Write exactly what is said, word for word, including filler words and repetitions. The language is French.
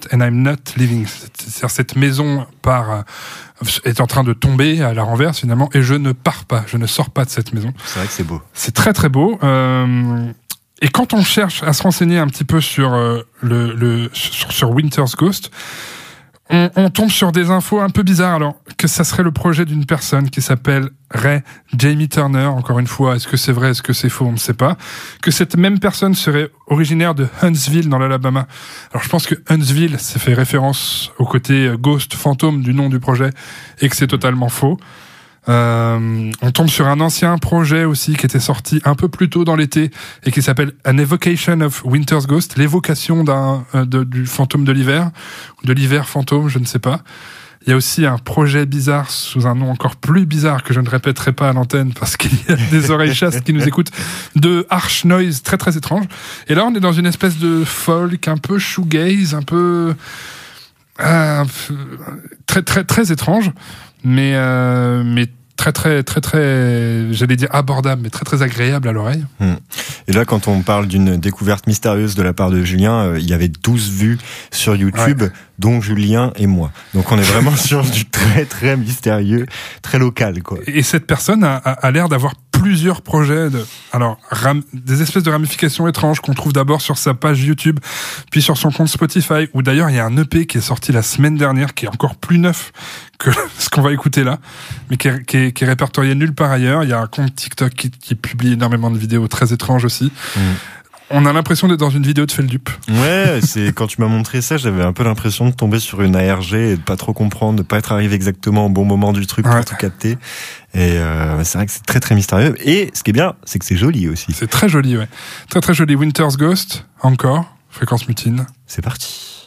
Ghost and I'm not leaving. C'est-à-dire cette maison part, est en train de tomber à la renverse finalement, et je ne pars pas, je ne sors pas de cette maison. C'est vrai que c'est beau. C'est très très beau. Euh, et quand on cherche à se renseigner un petit peu sur euh, le, le sur, sur Winter's Ghost, On, on tombe sur des infos un peu bizarres. Alors, que ça serait le projet d'une personne qui s'appelle Ray Jamie Turner. Encore une fois, est-ce que c'est vrai, est-ce que c'est faux, on ne sait pas. Que cette même personne serait originaire de Huntsville, dans l'Alabama. Alors, je pense que Huntsville, ça fait référence au côté ghost, fantôme du nom du projet, et que c'est totalement faux. Euh, on tombe sur un ancien projet aussi qui était sorti un peu plus tôt dans l'été et qui s'appelle An Evocation of Winter's Ghost, l'évocation d'un euh, de, du fantôme de l'hiver, de l'hiver fantôme, je ne sais pas. Il y a aussi un projet bizarre sous un nom encore plus bizarre que je ne répéterai pas à l'antenne parce qu'il y a des oreilles chastes qui nous écoutent, de Harsh Noise très très étrange. Et là on est dans une espèce de folk un peu shoegaze, un peu euh, très très très étrange, mais euh, mais très très très très j'allais dire abordable, mais très très agréable à l'oreille. Mmh. Et là, quand on parle d'une découverte mystérieuse de la part de Julien, euh, il y avait douze vues sur YouTube, ouais. dont Julien et moi. Donc on est vraiment sur du très très mystérieux, très local, quoi. Et cette personne a, a, a l'air d'avoir plusieurs projets, de, alors ram, des espèces de ramifications étranges qu'on trouve d'abord sur sa page YouTube, puis sur son compte Spotify, où d'ailleurs il y a un E P qui est sorti la semaine dernière, qui est encore plus neuf que ce qu'on va écouter là, mais qui est, qui est, qui est répertorié nulle part ailleurs. Il y a un compte TikTok qui, qui publie énormément de vidéos très étranges aussi. Mmh. On a l'impression d'être dans une vidéo de Feldup. Ouais, c'est quand tu m'as montré ça, j'avais un peu l'impression de tomber sur une A R G et de pas trop comprendre, de pas être arrivé exactement au bon moment du truc ouais. pour tout capter. Et euh, c'est vrai que c'est très très mystérieux. Et ce qui est bien, c'est que c'est joli aussi. C'est très joli, ouais. Très très joli. Winter's Ghost, encore, Fréquence Mutine. C'est parti.